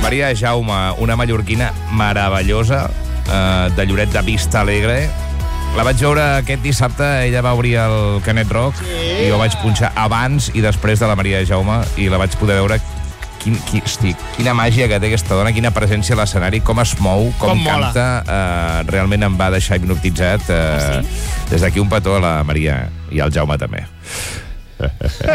Maria Jaume, una mallorquina meravellosa, de Lloret de Vista Alegre. La vaig veure aquest dissabte, ella va obrir el Canet Rock i jo vaig punxar abans i després de la Maria Jaume i la vaig poder veure. Quina màgia que té aquesta dona, quina presència a l'escenari, com es mou, com canta, realment em va deixar hipnotitzat. Des d'aquí un petó a la Maria i al Jaume també. Ha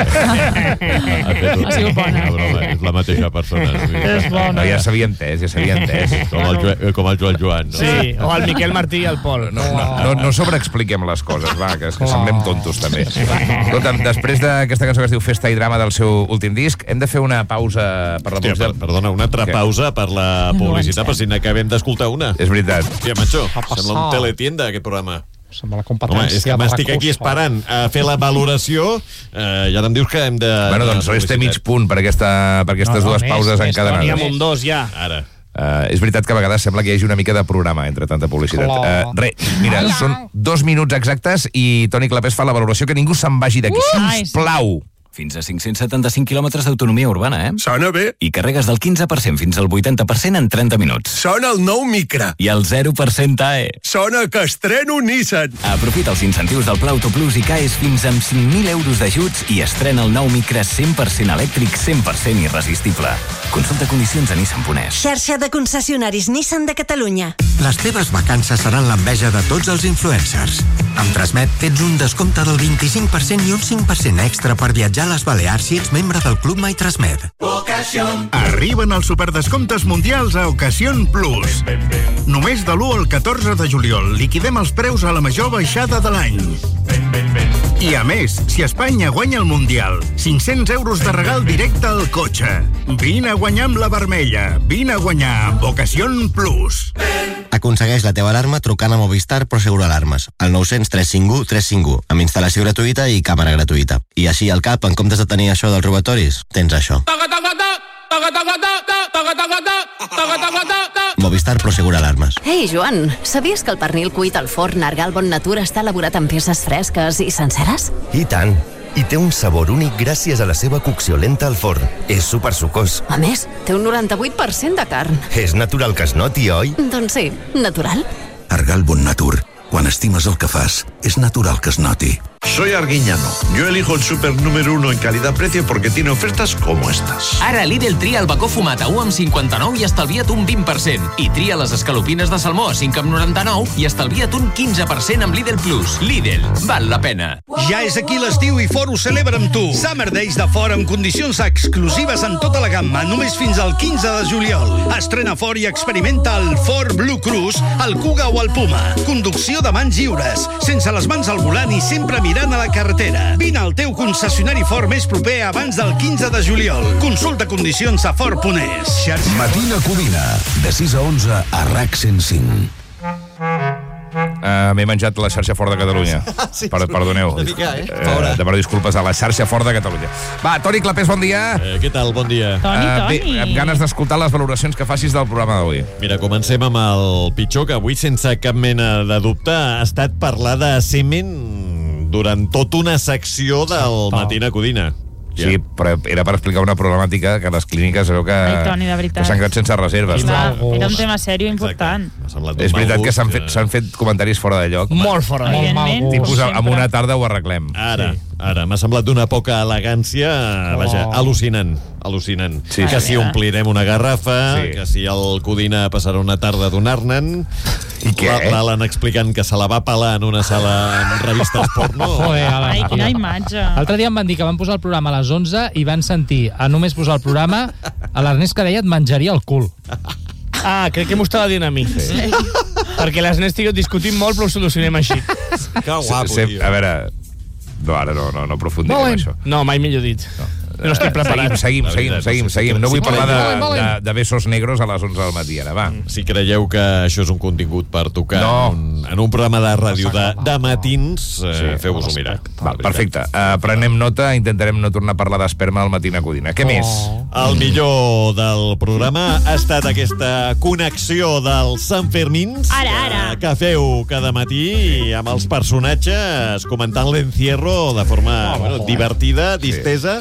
sigut bona. És la mateixa persona. És bona. No, ja s'havia entès. Com el Joan. No? Sí, o el Miquel Martí i el Pol. No sobreexpliquem les coses, va, que semblem tontos també. Escolta'm, després d'aquesta cançó que es diu Festa i Drama del seu últim disc, hem de fer una pausa per la publicitat. Perdona, una altra pausa per la publicitat, per si n'acabem d'escoltar una. És veritat. Hòstia, macho, sembla un teletienda, aquest programa. Sembla la competència. Home, és que m'estic aquí esperant a fer la valoració i ara em dius que hem de... Bueno, doncs resta mig punt per aquestes dues pauses encadenades. N'hi ha un dos, ja. Ara. És veritat que a vegades sembla que hi hagi una mica de programa entre tanta publicitat. Mira, són 2 minuts exactes i Toni Clapés fa la valoració, que ningú se'n vagi d'aquí. Sisplau. Fins a 575 quilòmetres d'autonomia urbana, Sona bé. I carregues del 15% fins al 80% en 30 minuts. Sona el nou Micra. I el 0% AE. Sona que estreno Nissan. Aprofita els incentius del Pla Auto Plus i caes fins amb 5.000 euros d'ajuts i estrena el nou Micra 100% elèctric, 100% irresistible. Consulta condicions a Nissan.es. Xarxa de concessionaris Nissan de Catalunya. Les teves vacances seran l'enveja de tots els influencers. Amb Transmet tens un descompte del 25% i un 5% extra per viatjar a les Balears si ets membre del Club My Transmet. Arriben els superdescomptes mundials a Ocasión Plus. Només de l'1 al 14 de juliol liquidem els preus a la major baixada de l'any. I a més, si Espanya guanya el Mundial, 500 euros de regal directe al cotxe. Vine a guanyar amb la vermella. Vine a guanyar amb Ocasión Plus. Aconsegueix la teva alarma trucant a Movistar Prosegur Alarmes al 900 351 351 amb instal·lació gratuïta i càmera gratuïta. I així al cap, en comptes de tenir això dels robatoris, tens això. Movistar Prosegur Alarmes. Ei, Joan, sabies que el pernil cuit al forn Argal Bon Natura està elaborat amb peces fresques i senceres? I tant. I té un sabor únic gràcies a la seva cocció lenta al forn. És supersucós. A més, té un 98% de carn. És natural que es noti, oi? Doncs sí, natural. Argal Bon Natur. Quan estimes el que fas, és natural que es noti. Soy Arguiñano. Yo elijo el súper número 1 en calidad-precio porque tiene ofertas como estas. Ara Lidl tria el bacó fumat a 1,59 i estalvia't un 20%. I tria les escalopines de salmó a 5,99 i estalvia't un 15% amb Lidl Plus. Lidl, val la pena. Ja és aquí l'estiu i Ford ho celebra amb tu. Summer Days de Ford amb condicions exclusives en tota la gamma, només fins al 15 de juliol. Estrena Ford i experimenta el Ford Blue Cruise, el Kuga o el Puma. Conducció de mans lliures, sense les mans al volant i sempre mirant a la carretera. Vine al teu concessionari Ford més proper abans del 15 de juliol. Consulta condicions a Ford.es. Matina Codina, de 6 a 11 a RAC 105. M'he menjat la xarxa Ford de Catalunya. Perdoneu. Demano disculpes a la xarxa Ford de Catalunya. Va, Toni Clapés, bon dia. Què tal? Bon dia. Bé, amb ganes d'escoltar les valoracions que facis del programa d'avui. Mira, comencem amb el pitjor, que avui, sense cap mena de dubte, ha estat parlar de semen durant tota una secció del Matina Codina. Sí, però era per explicar una problemàtica que les clíniques veu que s'han quedat sense reserves. Era un tema sèrio important. És veritat que s'han fet comentaris fora de lloc. Molt fora de lloc. Tipus, en una tarda ho arreglem. Ara, m'ha semblat d'una poca elegància, vaja, al·lucinant. Que si omplirem una garrafa, que si el Codina passarà una tarda donar-ne'n, i què? L'Alan explicant que se la va pelar en una sala amb revistes porno. Ai, quina imatge. L'altre dia em van dir que van posar el programa a les 11 i van sentir, a només posar el programa, a l'Ernest que deia et menjaria el cul. Crec que m'ho estava dient a mi. Perquè l'Ernest i jo discutim molt, però ho solucionem així. Que guapo, tio. A veure, ara no aprofundirem això. No, mai millor dit. No estic preparat. Seguim. No vull parlar de besos negros a les 11 del matí, ara, va. Si creieu que això és un contingut per tocar en un programa de ràdio de matins, feu-vos-ho mirar. Perfecte. Prenem nota, intentarem no tornar a parlar d'esperma al Matina Codina. Què més? El millor del programa ha estat aquesta connexió dels Sanfermins que feu cada matí amb els personatges comentant l'encierro de forma divertida, distesa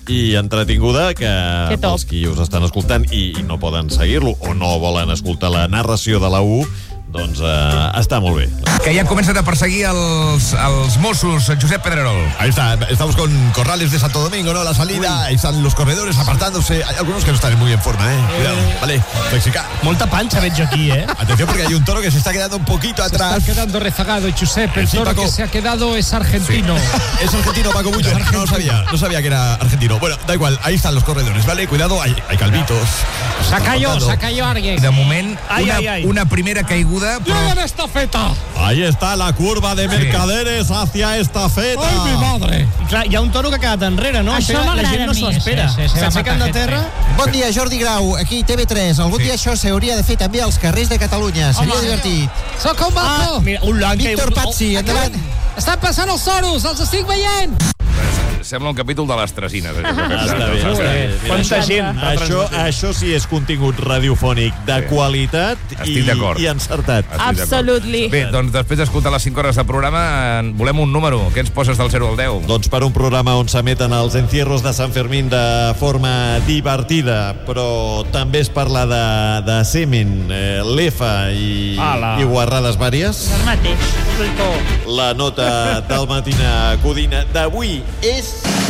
i entretinguda que els qui us estan escoltant i no poden seguir-lo o no volen escoltar la narració de la U, doncs està molt bé. Que ja han començat a perseguir els Mossos, Josep Pedrerol. Ahí está, estamos con Corrales de Santo Domingo, ¿no? La salida, ahí están los corredores apartándose. Hay algunos que no están muy en forma, Cuidado, vale, Mexica. Molta pancha veig jo aquí, Atención porque hay un toro que se está quedando un poquito atrás. Se está quedando rezagado, Josep. El toro que se ha quedado es argentino. Sí. Es argentino, Paco Bullo. No sabía que era argentino. Bueno, da igual, ahí están los corredores, ¿vale? Cuidado, hay calvitos. Se ha caído alguien. De moment, una primera caiguda. Però... en estafeta! Ahí está la curva de Mercaderes hacia Estafeta. Ai, mi madre! Clar, hi ha un toro que ha quedat enrere, no? Això la gent no s'ho espera. S'aixequen de terra... Bon dia, Jordi Grau, aquí TV3. Algun dia això s'hauria de fer també als carrers de Catalunya. Seria divertit. Soc un balcó! Mira, un blanc... Víctor Pazzi, endavant. Estan passant els toros, els estic veient! Sembla un capítol de les Tresines. Està bé. Quanta gent. Això sí és contingut radiofònic de qualitat i encertat. Absolutely. Bé, doncs després d'escoltar les 5 hores de programa, volem un número. Què ens poses del 0 al 10? Doncs per un programa on s'emeten els encierros de Sant Fermín de forma divertida, però també es parla de semen, lefa i guarrades vàries. El mateix. La nota del Matina Codina d'avui és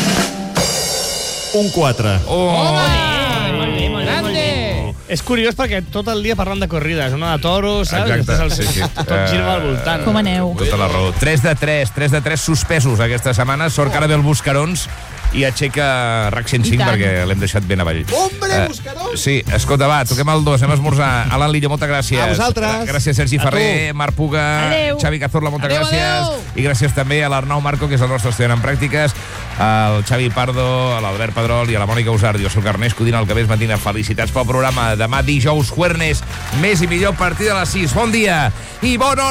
un 4. Molt bé. És curiós perquè tot el dia parlant de corrides, una de toros, saps? Exacte, sí. Tot gira al voltant. Com aneu? Tota la raó. 3 de 3 suspesos aquesta setmana. Sort que ara ve el Buscarons i aixeca RAC 105 perquè l'hem deixat ben avall. Hombre, Buscarons! Sí, escolta, va, toquem el 2, anem a esmorzar. Alan Lillo, moltes gràcies. A vosaltres. Gràcies, Sergi Ferrer, Marc Puga, Xavi Cazorla, moltes gràcies. I gràcies també a l'Arnau Marco, que és el nostre estudiant en pràctiques, al Xavi Pardo, a l'Albert Pedrol i a la Mònica Usart. Jo soc Ernest Codina, el que més matina. Felicitats pel programa. Demà dijous, jueves, més i millor a partir de les 6. Bon dia i bon hora.